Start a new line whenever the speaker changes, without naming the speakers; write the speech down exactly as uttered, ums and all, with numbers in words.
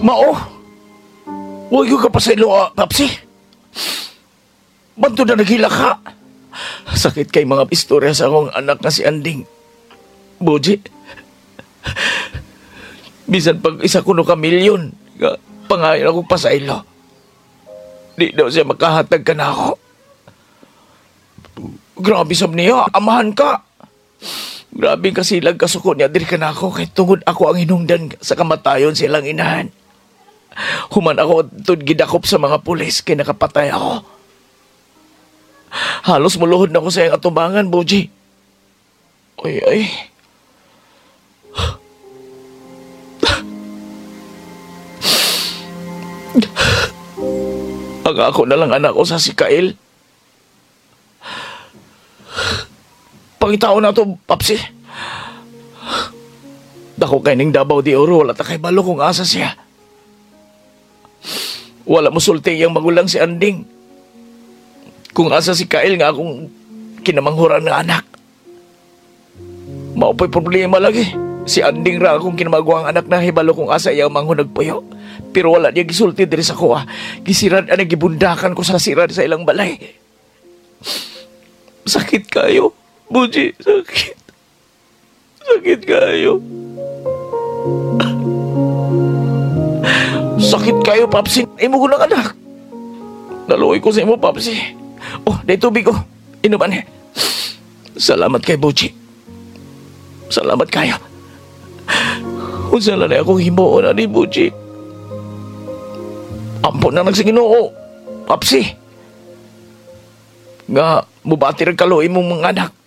Mao, huwag yung kapasaylo, ah, Papsi. Banto na naghila ka. Sakit kay mga istorya sa akong anak na si Anding. Boji, bisan pag isa kuno ka milyon, nga pangayon akong pasaylo. Di daw siya makahatag ka na ako. Grabe sab niya, amahan ka. Grabe kasilag kasuko niya, diri ka na ako, kay tungod ako ang hinungdan sa kamatayon silang inahan. Human ako tun gidakop sa mga pulis, kay nakapatay ako. Halos muluhod na ako sa iyang atubangan, Boji. Ay, ay. Ang ako na lang anak ko sa si Kael. Pangitao na to, Papsi. Dako kay ning Davao de Oro, wala ta kay balo kung asa siya. Wala mo sulti yung magulang si Anding. Kung asa si Kael nga akong kinamanghuran ng anak. Maupay problema lagi. Si Anding ra akong kinamagwang anak na hibalo kung asa iyang manghunag puyo. Pero wala niya gisulti diri sa kuha. Gisirad ang gibundakan ko sa sirad sa ilang balay. Sakit kayo, Buji. Sakit. Sakit kayo. Sakit kayo, Papsi. Imo ko ng anak. Naluoy ko sa imo, Papsi. Oh, day tubig ko. Inuman eh. Salamat kay Buji. Salamat kayo. Unsa na akong himuon na ni Buji. Ampon na nagsinginoo, Papsi. Nga, mubati rin kaluin mong mga anak.